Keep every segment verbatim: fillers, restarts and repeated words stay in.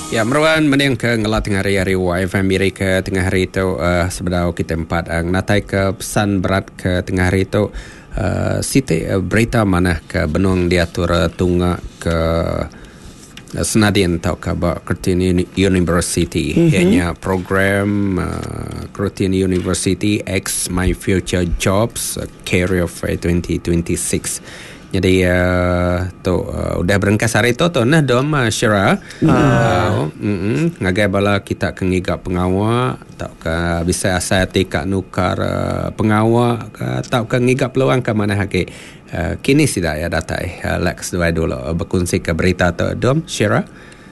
Ya, meruan mending ke ngelat tengah hari hari Y F M Miri ke tengah hari itu uh, sebenarnya kita empat ang natai ke pesan berat ke tengah hari itu uh, siti uh, berita mana ke benung diatur uh, tunga ke uh, senadin tau ke ba Curtin University mm-hmm. ianya program uh, Curtin University X My Future Jobs uh, Career Fair twenty twenty-six. Jadi uh, tu uh, udah berengkas hari tu tu nah dom uh, Syira uh, mm ngagai bala kita kengigap pengawal tak ka bisa asati kak nukar uh, pengawal ka tak ka ngigap peluang ke mana hake uh, kini sida ya datai uh, Lex dua dulu uh, berkongsi ke berita tu dom Syira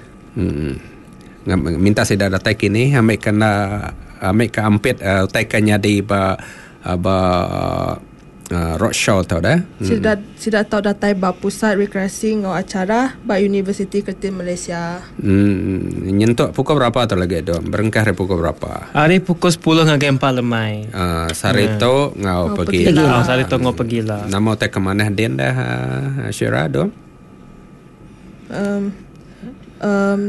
mm minta sida datai kini ambil kena ambil ke ampit uh, utaikannya di ba uh, ba Uh, roadshow tau dah. Hmm. Sida sida tahu datai ba pusat rekreasi ngau acara ba Universiti Curtin Malaysia. Hmm, nyentuk pukul berapa tu lagi tu? Berengkah hari pukul berapa? Hari pukul sepuluh ngagai empat lemai. Ah, uh, sari tu hmm. ngau oh, pergi. pergi lah. Oh, sari tu ngau pergi lah. Nama te ke mana din dah uh, Syira tu? Um um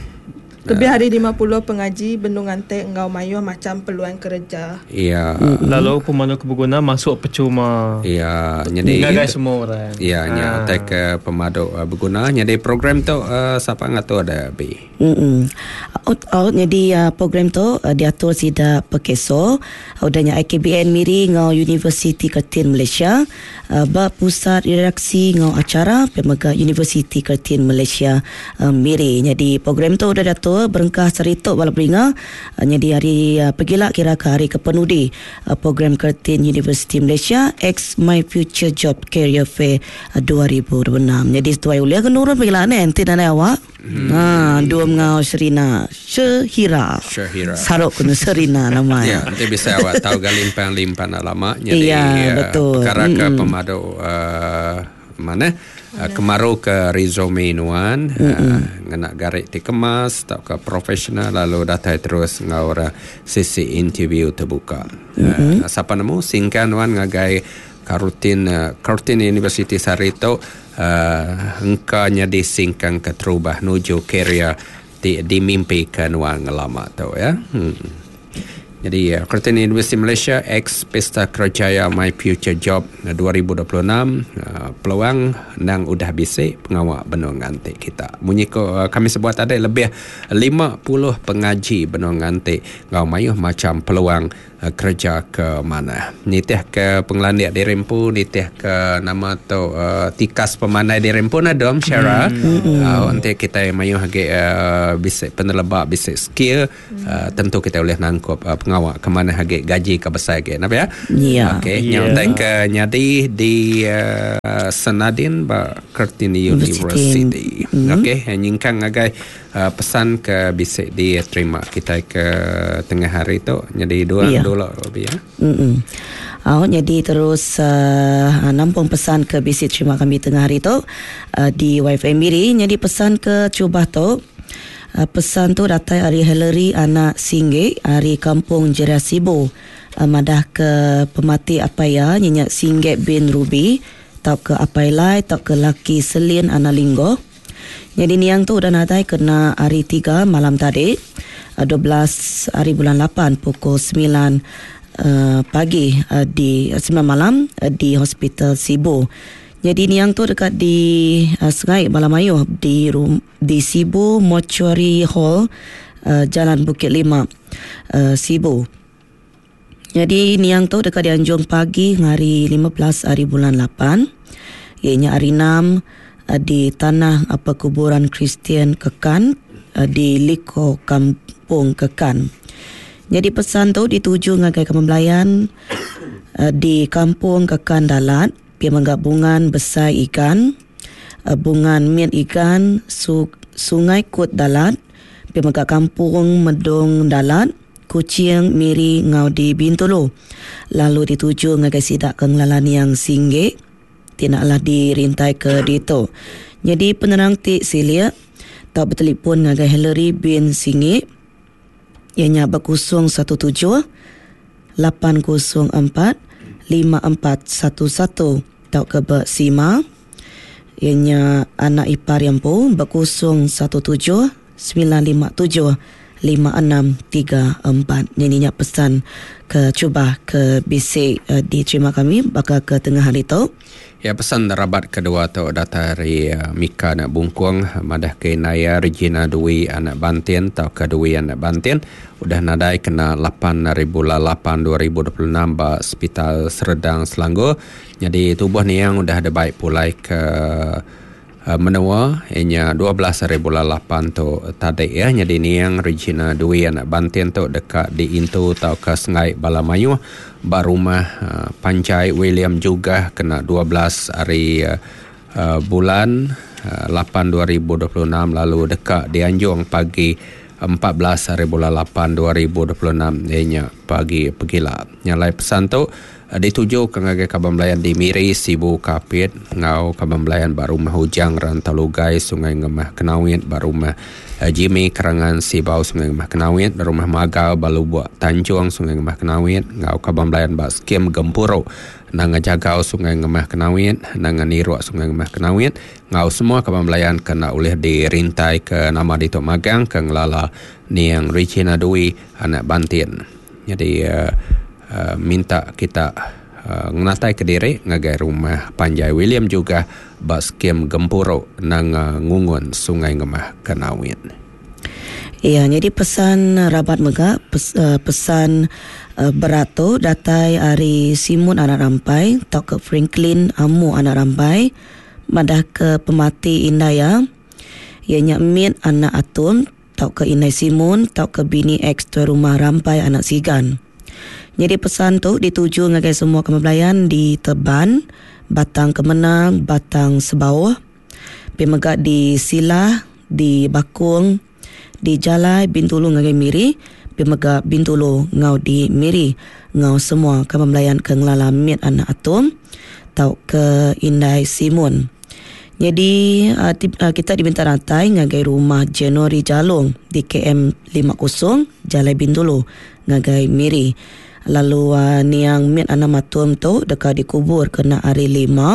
lebih hari lima puluh pengaji bendung antek engau mayuh macam peluang kerja. Iya. Mm-hmm. Lalu pemandu keberguna masuk percuma. Iya, jadi ngagai semua orang. Iya, nya ah. antek ke pemadu uh, berguna. Jadi program tu uh, siapa ngatu ada bi? Hmm. Out out jadi uh, program tu uh, diatur sida Pekeso, udahnya I K B N Miri ngau Universiti Curtin Malaysia, uh, ba pusat redaksi ngau acara pemega Universiti Curtin Malaysia uh, Miri. Jadi program tu udah datur berengkah serituk bala beringa uh, jadi hari uh, pergilah kira ke hari kepenudi uh, program Curtin University Malaysia X My Future Job Career Fair uh, dua ribu dua puluh enam. Jadi setuai ulia kenurun pergilah nanti dan awak. Hmm. Ha, dua mengau Serina Syahira. Syahira. Sarok kena Serina nama. Ya, nanti bisa awak tahu galimpang-limpang alamak. Jadi ya, betul. Perkara ke Mm-mm. pemadu uh, mana? Uh, kemaru ke resume nuan uh, ngena garik dikemas tak ke profesional lalu datai terus ngawara sisi interview terbuka. Uh, siapa nemu singkan nuan ngagai Curtin uh, Curtin University Sarito uh, engkanya disingkan ke terubah nuju kerja di dimimpikan nuan ngelama tu ya. Hmm. Jadi uh, Curtin University Malaysia X Pesta Kerjaya My Future Job uh, dua ribu dua puluh enam uh, peluang nang udah bisik pengawal benung antik kita. Munyi ko uh, kami sebut ada lebih lima puluh pengaji benung antik ngau mayuh macam peluang uh, kerja ke mana. Nitih ke pengelandiak di Rempu, nitih ke nama tu uh, tikas pemandai di Rempu na dom Syara. Hmm. Uh, nanti kita mayuh hage uh, bisik penelebak bisik skill uh, tentu kita boleh nangkup uh, ngawak ke mana hage gaji ke besar ke napa ya? Ya. Okey, Yeah. yang tang ke nyadi di uh, Senadin ba Curtin University. Mm-hmm. Okey, nyingkang ngagai uh, pesan ke bisik di terima kita ke tengah hari tu jadi dua Yeah. dolar lebih ya. Hmm. Oh, jadi terus uh, nampung pesan ke bisik terima kami tengah hari tu uh, di Y F M Miri. Jadi pesan ke cubah tu Uh, pesan tu datai hari Hillary anak Singge hari kampung Jerasibo uh, madah ke pemati apaya nyenyak Singge bin Ruby tau ke apailai tau ke laki Selin anak Linggo. Jadi niang tu udah natai kena hari tiga malam tadi uh, dua belas hari bulan lapan pukul sembilan uh, pagi uh, di uh, sembilan malam uh, di Hospital Sibu. Jadi niang tu dekat di uh, Sungai Balamayuh di rum, di Sibu Mortuary Hall uh, Jalan Bukit Lima uh, Sibu. Jadi niang tu dekat di Anjung pagi hari lima belas hari bulan lapan. Ianya hari enam uh, di tanah apa kuburan Kristian Kekan uh, di Liko Kampung Kekan. Jadi pesan tu dituju ngagai kemembelayan uh, di Kampung Kekan Dalat. Pia menggabungan besar ikan, uh, bungan mian ikan, su, sungai Kut Dalat, pia menggak kampung Medung Dalat, Kucing Miri ngau di Bintulu. Lalu dituju ngagai sidak kenglalan yang Singge, tinaklah dirintai ke dito. Jadi penerang ti silia, tau bertelefon ngagai Hillary bin Singge, ianya berkusung satu tujuh lapan kosong empat lima empat satu satu. Tau ke Sima ianya anak ipar yang pun berkusung satu tujuh sembilan lima tujuh lima enam tiga empat. Nyanyinya pesan ke cuba ke bisik uh, diterima kami bakal ke tengah hari tu. Ya, pesan rabat kedua tu data dari uh, Mika anak Bungkuang, madah ke Naya Regina Dwi anak Banten tau ke Dwi anak Banten udah nadai kena lapan ribu lapan dua ribu dua puluh enam ba Hospital Seredang Selangor. Jadi tubuh ni yang udah ada baik pulai ke uh, menua ianya dua belas ribu lapan tu tadi ya. Jadi ni yang Regina Dwi anak Banten tu dekat di Intu tau ke Sengai Balamayu. Ba rumah uh, Pancai William juga kena dua belas hari uh, uh, bulan uh, lapan dua ribu dua puluh enam, lalu dekat di Anjung pagi empat belas hari bulan lapan dua ribu dua puluh enam ianya pagi pegila. Nyalai pesan tu uh, dituju ke ngagai Kaban Melayan di Miri Sibu Kapit ngau Kaban Melayan ba rumah Hujang Rantau Lugai Sungai Ngemah Kenawit ba rumah uh, Jimmy Kerangan Sibau Sungai Ngemah Kenawit ba rumah Magau Balubuak Tanjung Sungai Ngemah Kenawit ngau Kaban Melayan ba Skim Gempuro nang Jagau Sungai Ngemah Kenawit nang Niruak Sungai Ngemah Kenawit ngau semua Kaban Melayan kena oleh dirintai ke nama di Tok Magang ke ngelala ni yang Regina Dwi anak Banten. Jadi uh, uh, minta kita uh, ngenatai ke diri ngagai rumah Panjai William juga ba Skim Gempuro nang uh, Ngungun Sungai Ngemah Kenawit. Ya, jadi pesan rabat megak pes, uh, pesan uh, berato datai ari Simun anak rampai tau ke Franklin Amu anak rampai madah ke pemati Indaya ianya Min anak Atum tau ke Inai Simun tau ke bini ex tuan rumah rampai anak Sigan. Jadi pesan tu dituju ngagai semua kemebelayan di Teban, Batang Kemenang, Batang Sebawah, pemegak di Silah, di Bakung, di Jalai Bintulu ngagai Miri, pemegak Bintulu ngau di Miri, ngau semua kemebelayan ke ngelala Mit anak Atum tau ke Indai Simun. Jadi uh, kita diminta rantai ngagai rumah Januari Jalung di K M lima puluh Jalai Bintulu ngagai Miri. Lalu uh, niang Mit anak Matum tu dekat dikubur kena hari lima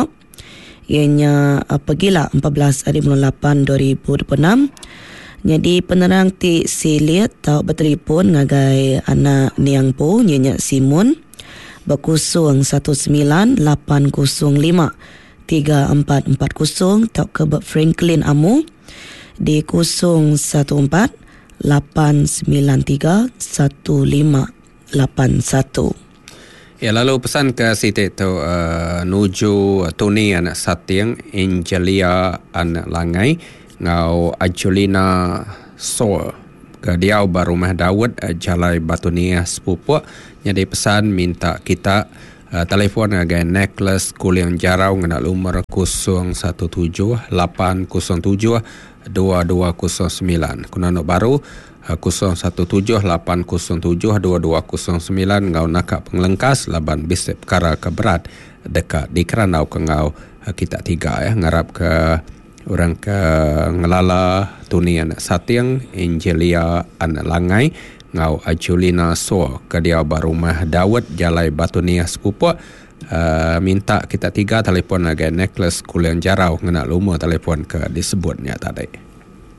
ianya uh, pegila empat belas hari bulan lapan dua ribu dua puluh enam. Jadi penerang ti silit tau bertelefon ngagai anak niang po ianya Simun berkusung satu sembilan lapan kosong lima tiga empat empat kosong tau ke Franklin Amu di kosong satu empat lapan sembilan tiga satu lima lapan satu. Ya, lalu pesan ke Siti tu uh, nuju Tony anak Satyang, Angelia anak Langai ngau Ajulina So ke Diau Barumah Dawud uh, Jalai Batunia Sepupu. Jadi pesan minta kita uh, telefon ngagai Necklace Kuliang Jarau ngena lumur kosong satu tujuh lapan kosong tujuh dua dua kosong sembilan. Kunano baru kosong satu tujuh lapan kosong tujuh dua dua kosong sembilan ngau nakak pengelengkas laban bisip perkara keberat dekat di Keranau ke ngau kita tiga ya ngarap ke orang ke ngelala Tuni anak Satyang, Angelia anak Langai ngau Ajulina So ke dia barumah Dawud Jalai Batunia Sepupu. Uh, minta kita tiga telefon lagi Necklace Kuliang Jarau ngena lumur telefon ke disebutnya tadi.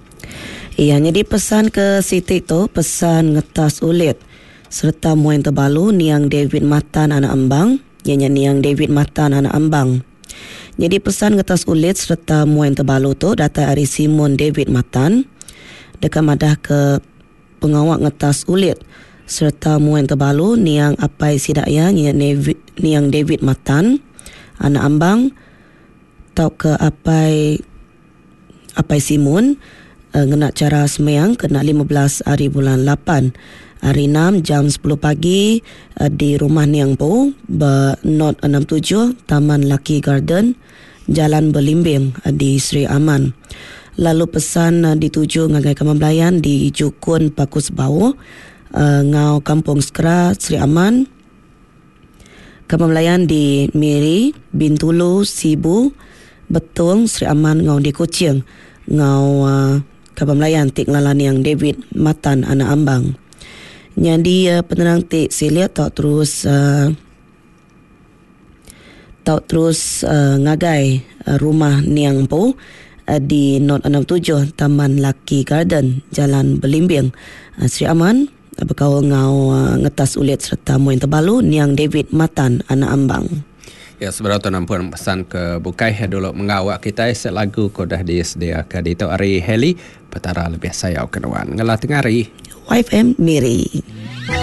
Iya, jadi pesan ke Siti tu pesan ngetas ulit serta muan terbalu niang David Matan anak Ambang, ianya niang David Matan anak Ambang. Jadi pesan ngetas ulit serta muan terbalu tu data ari Simon David Matan dekat madah ke pengawak ngetas ulit serta muan terbalu niang Apai Sidaya niang David Matan anak Ambang tau ke Apai Apai Simon uh, ngena cara semayang kena lima belas hari bulan lapan hari enam jam sepuluh pagi uh, di rumah Niang Po ba Not enam tujuh Taman Lucky Garden Jalan Belimbing uh, di Sri Aman. Lalu pesan uh, dituju ngagai Kamablayan di Jukun Pakus Bau uh, ngau Kampung Skra Sri Aman. Kamablayan di Miri Bintulu Sibu Betung Sri Aman ngau di Kuching ngau uh, Kamablayan tik lalan yang David Matan anak Ambang. Jadi uh, penerang tik silia tak terus uh, tak terus uh, ngagai uh, rumah Niang Po uh, di Not enam tujuh Taman Laki Garden, Jalan Belimbing. Uh, Sri Aman uh, berkau ngau uh, ngetas ulit serta moin terbalu Niang David Matan anak ambang. Ya, seberapa nampuan pesan ke bukai dulu mengawak kita set lagu ko dah disediakan di tu hari Heli petara lebih saya kenawan ngelah tengari Y F M Miri.